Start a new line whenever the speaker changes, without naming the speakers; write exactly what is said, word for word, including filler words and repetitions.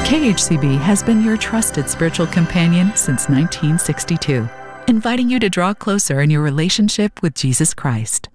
K H C B has been your trusted spiritual companion since nineteen sixty-two, inviting you to draw closer in your relationship with Jesus Christ.